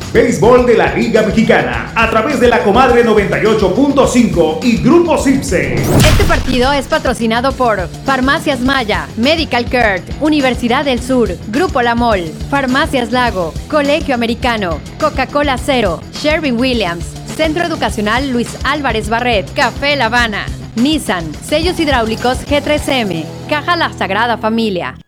Béisbol de la Liga Mexicana a través de la Comadre 98.5 y Grupo Cipse. Este partido es patrocinado por Farmacias Maya, Medical Care, Universidad del Sur, Grupo La Mol, Farmacias Lago, Colegio Americano, Coca-Cola Cero, Sherwin-Williams, Centro Educacional Luis Álvarez Barret, Café La Habana, Nissan, Sellos Hidráulicos G3M, Caja La Sagrada Familia.